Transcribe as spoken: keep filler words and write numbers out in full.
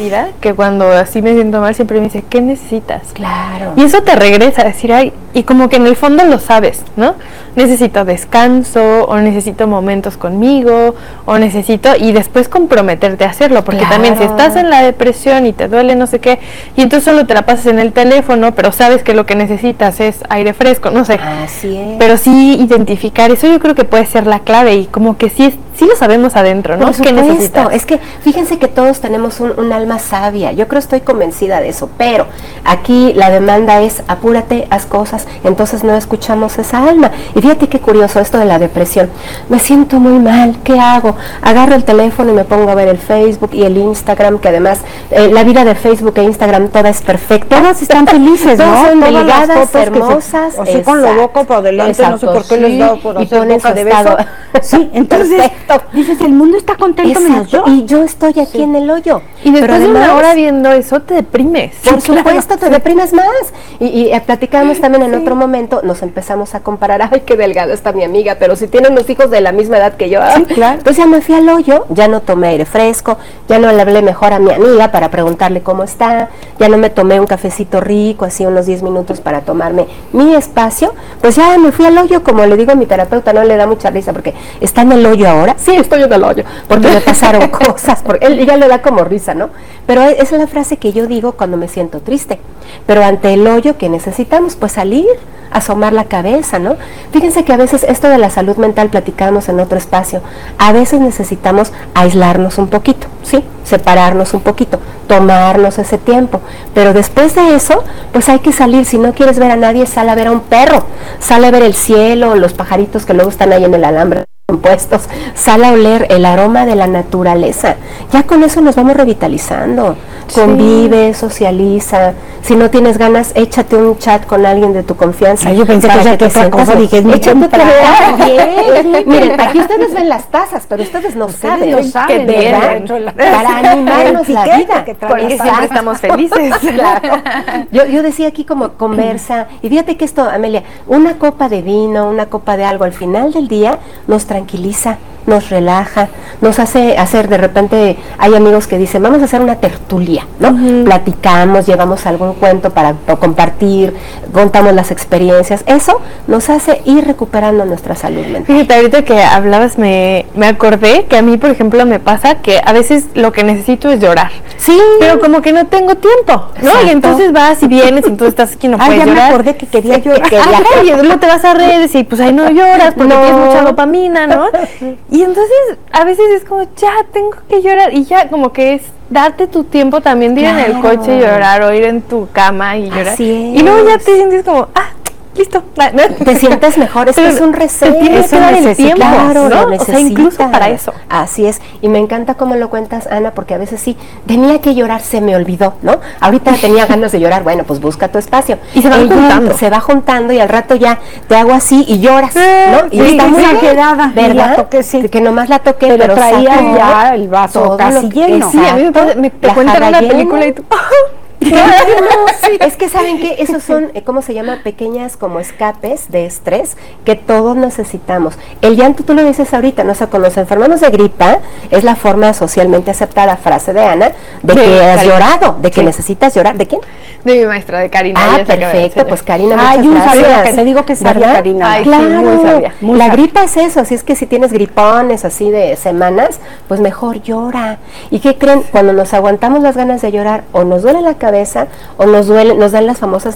vida que cuando así me siento mal siempre me dice, ¿qué necesitas? Claro. Y eso te regresa a decir, ay, y como que en el fondo lo sabes, ¿no? Necesito descanso, o necesito momentos conmigo, o necesito, y después comprometerte a hacerlo, porque Claro. también si estás en la depresión y te duele no sé qué, y entonces solo te la pasas en el teléfono, pero sabes que lo que necesitas es aire fresco, no sé. Así es. Pero sí identificar, eso yo creo que puede ser la clave, y como que sí, es, sí lo sabemos adentro, ¿no? Por ¿Qué supuesto, necesitas? es que fíjense que todos tenemos un, un alma sabia, yo creo, estoy convencida de eso, pero aquí la demanda es apúrate, haz cosas, entonces no escuchamos esa alma. Y fíjate qué curioso esto de la depresión, me siento muy mal, ¿qué hago? Agarro el teléfono y me pongo a ver el Facebook y el Instagram, que además eh, la vida de Facebook e Instagram toda es perfecta. Todas están felices, ¿no? Todas son Todas las delgadas, fotos que se- hermosas. así con lo boca por delante, no sé por qué les da por y hacer ponen boca su de beso. estado. Sí, entonces Perfecto. dices, el mundo está contento menos yo. Exacto, y yo estoy aquí en el hoyo. Y después Pero de una además, hora viendo eso te deprimes. por Sí, claro. supuesto, te deprimes más. Y, y eh, platicamos también en otro momento, nos empezamos a comparar, ay, qué delgada está mi amiga, pero si tienen los hijos de la misma edad que yo. Sí, claro. Entonces ya me fui al hoyo, ya no tomé aire fresco, ya no le hablé mejor a mi amiga para preguntarle cómo está, ya no me tomé un cafecito rico, así unos diez minutos para tomarme mi espacio, pues ya me fui al hoyo, como le digo a mi terapeuta, no le da mucha risa, porque está en el hoyo ahora, sí, estoy en el hoyo, porque me pasaron cosas, porque él ya le da como risa, ¿no? Pero esa es la frase que yo digo cuando me siento triste, pero ante el hoyo, ¿qué necesitamos? Pues salir, asomar la cabeza, ¿no? Fíjense que a veces esto de la salud mental platicamos en otro espacio, a veces necesitamos aislarnos un poquito, ¿sí? Separarnos un poquito, tomarnos ese tiempo, pero después de eso, pues hay que salir, si no quieres ver a nadie, sal a ver a un perro, sal a ver el cielo, los pajaritos que luego están ahí en el alambre puestos, sal a oler el aroma de la naturaleza, ya con eso nos vamos revitalizando, Sí. convive, socializa, si no tienes ganas, échate un chat con alguien de tu confianza. Ay, yo pensé para que ya te otra sientas cosa, bien. dije, es muy Échate otra temprano. vez. Miren, aquí ustedes ven las tazas, pero ustedes no Ustedes saben, no saben, que ¿verdad? ¿verdad? Dentro de la- Para animarnos El la etiqueta vida. que trae Porque las siempre tazas. estamos felices. Claro. Yo, yo decía aquí como conversa, y fíjate que esto, Amelia, una copa de vino, una copa de algo al final del día nos tranquiliza, nos relaja, nos hace hacer, de repente hay amigos que dicen, vamos a hacer una tertulia, ¿no? Ujú. Platicamos, llevamos algún cuento para, para compartir, contamos las experiencias, eso nos hace ir recuperando nuestra salud mental. Fíjate, ahorita que hablabas me, me acordé que a mí, por ejemplo, me pasa que a veces lo que necesito es llorar. Sí, Pero como que no tengo tiempo, ¿no? Exacto. Y entonces vas y vienes y entonces estás aquí y no Ay, puedes ya me llorar. acordé que quería llorar. Ajá, y luego te vas a redes y pues ahí no lloras porque No. tienes mucha dopamina, ¿no? Y entonces a veces es como, ya tengo que llorar, y ya como que es darte tu tiempo también de ir en el Claro. coche y llorar, o ir en tu cama y llorar. Así Y luego ya es. te sientes como, ah, listo. te sientes mejor, es que Pero es un te reset. tienes Eso que dar el necesita- tiempo, claro, ¿no? lo O sea, incluso necesita. para eso. Así es, y me encanta cómo lo cuentas, Ana, porque a veces sí, tenía que llorar, se me olvidó, ¿no? Ahorita tenía ganas de llorar, bueno, pues busca tu espacio. Y se van El juntando. llanto Se va juntando y al rato ya te hago así y lloras, ¿no? Y sí, está sí, muy sí, bien, quedada, y la ¿verdad? toqué, sí. Que nomás la toqué, Pero pero, traía sacó ya el vaso todo casi lo que- lleno. Sí, a mí me, Exacto, pasa- me- te la cuentan jarra una llena. película y tú, Es que saben que esos son, eh, ¿cómo se llama? Pequeñas como escapes de estrés que todos necesitamos. El llanto, tú lo dices ahorita, no sé, cuando nos enfermamos de gripa, es la forma socialmente aceptada, frase de Ana, de De que has Karina. llorado, de que Sí. necesitas llorar. ¿De quién? de mi maestra, de Karina. Ah, ella se acaba de perfecto, enseñar. pues Karina, Ay, muchas yo sabía gracias. que te digo que sabía, ¿Verdad? Karina. Ay, sí, Claro, muy sabia, muy la sabia. gripa es eso, así es que si tienes gripones así de semanas, pues mejor llora. ¿Y qué creen? Cuando nos aguantamos las ganas de llorar, o nos duele la cabeza, o nos duele, nos dan las famosas